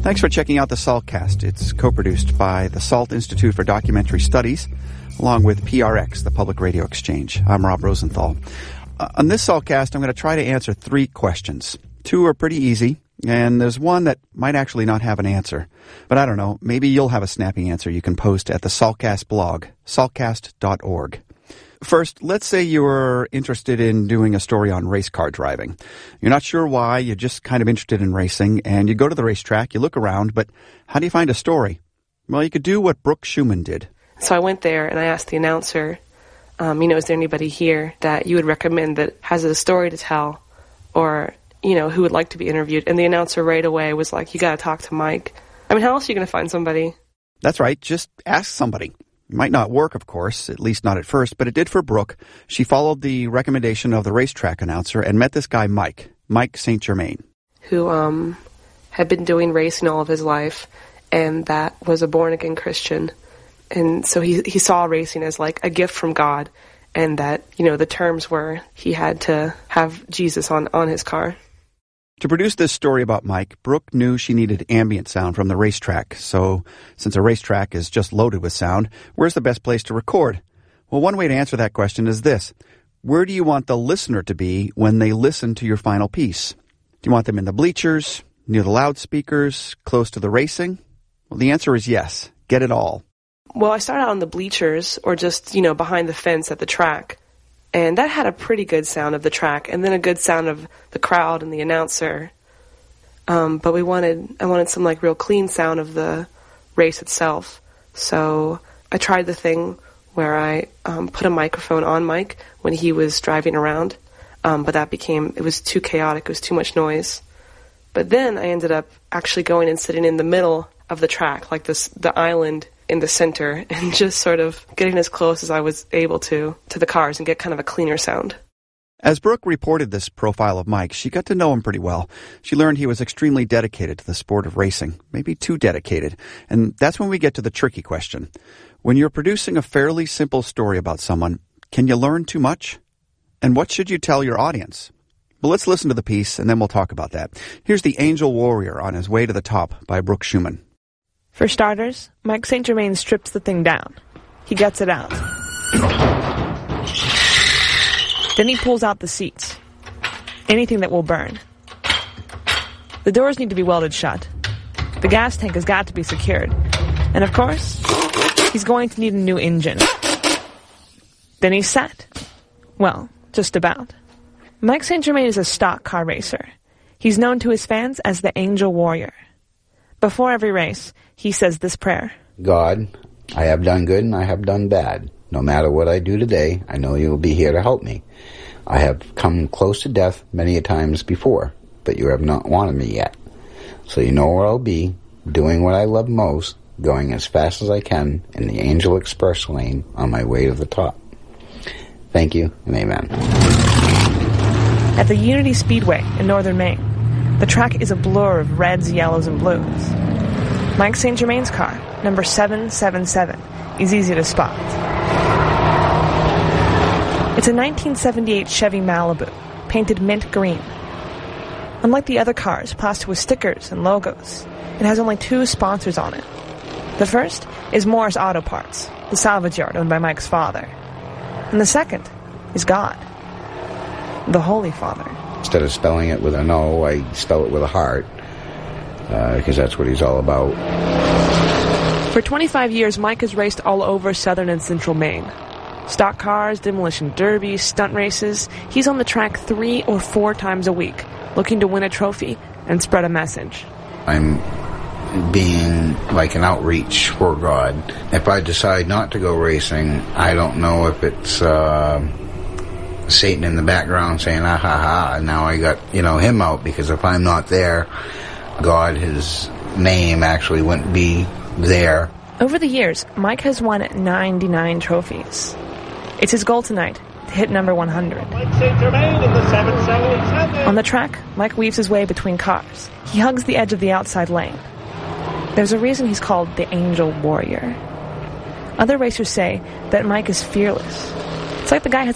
Thanks for checking out the SALTcast. It's co-produced by the SALT Institute for Documentary Studies, along with PRX, the Public Radio Exchange. I'm Rob Rosenthal. On this SALTcast, I'm going to try to answer 3 questions. 2 are pretty easy, and there's one that might actually not have an answer. But I don't know, maybe you'll have a snappy answer you can post at the SALTcast blog, saltcast.org. First, let's say you're interested in doing a story on race car driving. You're not sure why, you're just kind of interested in racing, and you go to the racetrack, you look around, but how do you find a story? Well, you could do what Brooke Schumann did. So I went there and I asked the announcer, is there anybody here that you would recommend that has a story to tell, or, who would like to be interviewed? And the announcer right away was like, you got to talk to Mike. How else are you going to find somebody? That's right, just ask somebody. It might not work, of course, at least not at first, but it did for Brooke. She followed the recommendation of the racetrack announcer and met this guy, Mike St. Germain. Who had been doing racing all of his life, and that was a born-again Christian. And so he saw racing as like a gift from God, and that, the terms were he had to have Jesus on his car. To produce this story about Mike, Brooke knew she needed ambient sound from the racetrack. So, since a racetrack is just loaded with sound, where's the best place to record? Well, one way to answer that question is this. Where do you want the listener to be when they listen to your final piece? Do you want them in the bleachers, near the loudspeakers, close to the racing? Well, the answer is yes. Get it all. Well, I started out on the bleachers, or just, behind the fence at the track. And that had a pretty good sound of the track, and then a good sound of the crowd and the announcer. But I wanted some real clean sound of the race itself. So I tried the thing where I put a microphone on Mike when he was driving around. But it was too chaotic, it was too much noise. But then I ended up actually going and sitting in the middle of the track, like the island in the center, and just sort of getting as close as I was able to the cars and get kind of a cleaner sound. As Brooke reported this profile of Mike, she got to know him pretty well. She learned he was extremely dedicated to the sport of racing, maybe too dedicated. And that's when we get to the tricky question. When you're producing a fairly simple story about someone, can you learn too much? And what should you tell your audience? Well, let's listen to the piece, and then we'll talk about that. Here's The Angel Warrior on His Way to the Top by Brooke Schumann. For starters, Mike St. Germain strips the thing down. He gets it out. Then he pulls out the seats. Anything that will burn. The doors need to be welded shut. The gas tank has got to be secured. And of course, he's going to need a new engine. Then he's set. Well, just about. Mike St. Germain is a stock car racer. He's known to his fans as the Angel Warrior. Before every race, he says this prayer. God, I have done good and I have done bad. No matter what I do today, I know you will be here to help me. I have come close to death many a times before, but you have not wanted me yet. So you know where I'll be, doing what I love most, going as fast as I can in the Angel Express lane on my way to the top. Thank you and amen. At the Unity Speedway in northern Maine, the track is a blur of reds, yellows, and blues. Mike St. Germain's car, number 777, is easy to spot. It's a 1978 Chevy Malibu, painted mint green. Unlike the other cars plastered with stickers and logos, it has only 2 sponsors on it. The first is Morris Auto Parts, the salvage yard owned by Mike's father. And the second is God, the Holy Father. Instead of spelling it with an O, I spell it with a heart, because that's what he's all about. For 25 years, Mike has raced all over southern and central Maine. Stock cars, demolition derbies, stunt races. He's on the track 3 or 4 times a week, looking to win a trophy and spread a message. I'm being like an outreach for God. If I decide not to go racing, I don't know if it's Satan in the background saying, ah ha ha, and now I got, him out, because if I'm not there, God, his name actually wouldn't be there. Over the years, Mike has won 99 trophies. It's his goal tonight to hit number 100. Mike St. Germain in the 777. On the track, Mike weaves his way between cars. He hugs the edge of the outside lane. There's a reason he's called the Angel Warrior. Other racers say that Mike is fearless. It's like the guy has